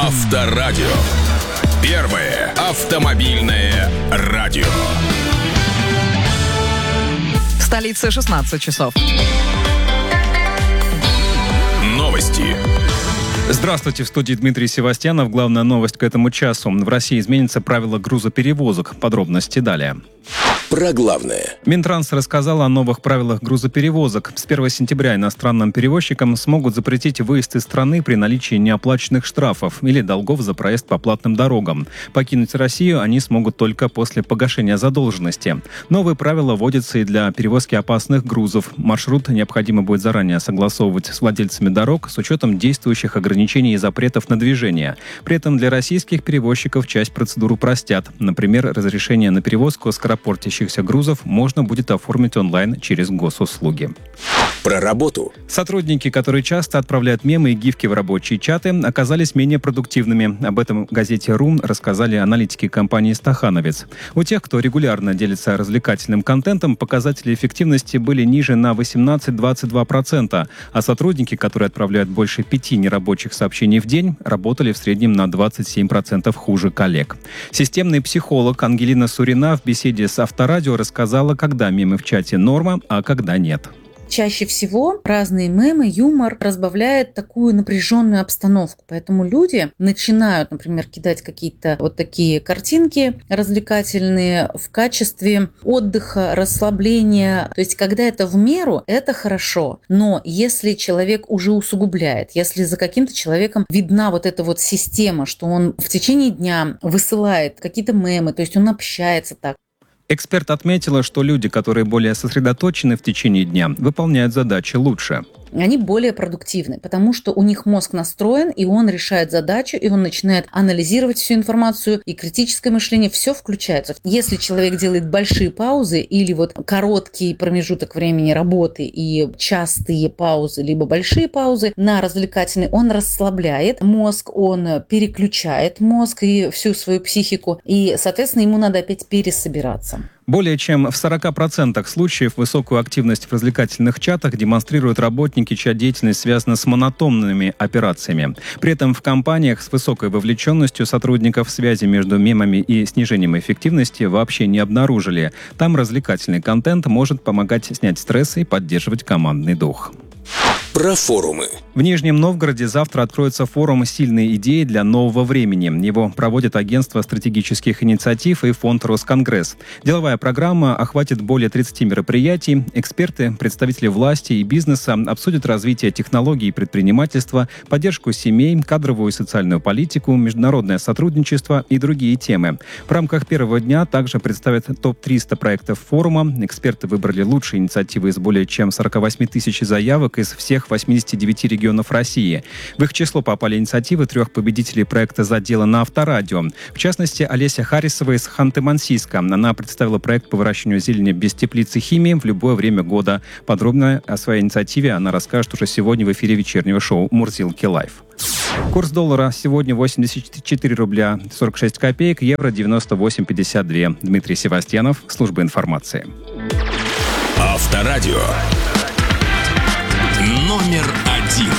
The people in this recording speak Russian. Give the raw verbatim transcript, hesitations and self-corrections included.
Авторадио. Первое автомобильное радио. В столице шестнадцать часов. Новости. Здравствуйте, в студии Дмитрий Севастьянов. Главная новость к этому часу. В России изменится правила грузоперевозок. Подробности далее. Про главное. Минтранс рассказал о новых правилах грузоперевозок. С первого сентября иностранным перевозчикам смогут запретить выезд из страны при наличии неоплаченных штрафов или долгов за проезд по платным дорогам. Покинуть Россию они смогут только после погашения задолженности. Новые правила вводятся и для перевозки опасных грузов. Маршрут необходимо будет заранее согласовывать с владельцами дорог с учетом действующих ограничений и запретов на движение. При этом для российских перевозчиков часть процедур упростят. Например, разрешение на перевозку скоропортящих грузов можно будет оформить онлайн через госуслуги. Про работу. Сотрудники, которые часто отправляют мемы и гифки в рабочие чаты, оказались менее продуктивными. Об этом в газете «Ру» рассказали аналитики компании «Стахановец». У тех, кто регулярно делится развлекательным контентом, показатели эффективности были ниже на восемнадцать-двадцать два процента, а сотрудники, которые отправляют больше пяти нерабочих сообщений в день, работали в среднем на двадцать семь процентов хуже коллег. Системный психолог Ангелина Сурина в беседе с Авторадио рассказала, когда мемы в чате норма, а когда нет. Чаще всего разные мемы, юмор разбавляет такую напряженную обстановку. Поэтому люди начинают, например, кидать какие-то вот такие картинки развлекательные в качестве отдыха, расслабления. То есть, когда это в меру, это хорошо. Но если человек уже усугубляет, если за каким-то человеком видна вот эта вот система, что он в течение дня высылает какие-то мемы, то есть он общается так. Эксперт отметила, что люди, которые более сосредоточены в течение дня, выполняют задачи лучше. Они более продуктивны, потому что у них мозг настроен, и он решает задачу, и он начинает анализировать всю информацию, и критическое мышление, все включается. Если человек делает большие паузы или вот короткий промежуток времени работы и частые паузы, либо большие паузы на развлекательный, он расслабляет мозг, он переключает мозг и всю свою психику, и, соответственно, ему надо опять пересобираться. Более чем в сорока процентах случаев высокую активность в развлекательных чатах демонстрируют работники, чья деятельность связана с монотонными операциями. При этом в компаниях с высокой вовлеченностью сотрудников связи между мемами и снижением эффективности вообще не обнаружили. Там развлекательный контент может помогать снять стресс и поддерживать командный дух. Про форумы. В Нижнем Новгороде завтра откроется форум «Сильные идеи для нового времени». Его проводит Агентство стратегических инициатив и фонд «Росконгресс». Деловая программа охватит более тридцати мероприятий. Эксперты, представители власти и бизнеса обсудят развитие технологий и предпринимательства, поддержку семей, кадровую и социальную политику, международное сотрудничество и другие темы. В рамках первого дня также представят топ триста проектов форума. Эксперты выбрали лучшие инициативы из более чем сорока восьми тысяч заявок из всех восьмидесяти девяти регионов России. В их число попали инициативы трех победителей проекта «Задела» на Авторадио. В частности, Олеся Харисова из Ханты-Мансийска. Она представила проект по выращиванию зелени без теплицы химии в любое время года. Подробно о своей инициативе она расскажет уже сегодня в эфире вечернего шоу «Мурзилки Лайв». Курс доллара сегодня восемьдесят четыре рубля сорок шесть копеек, евро девяносто восемь пятьдесят два. Дмитрий Севастьянов, служба информации. Авторадио. Номер